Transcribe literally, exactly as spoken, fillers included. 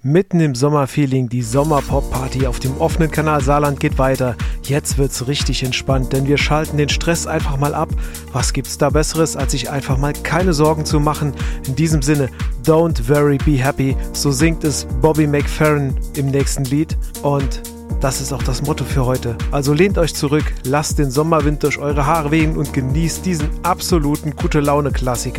Mitten im Sommerfeeling, die Sommerpop-Party auf dem offenen Kanal Saarland geht weiter. Jetzt wird's richtig entspannt, denn wir schalten den Stress einfach mal ab. Was gibt's da Besseres, als sich einfach mal keine Sorgen zu machen? In diesem Sinne, don't worry, be happy. So singt es Bobby McFerrin im nächsten Lied. Und das ist auch das Motto für heute. Also lehnt euch zurück, lasst den Sommerwind durch eure Haare wehen und genießt diesen absoluten Gute-Laune-Klassiker.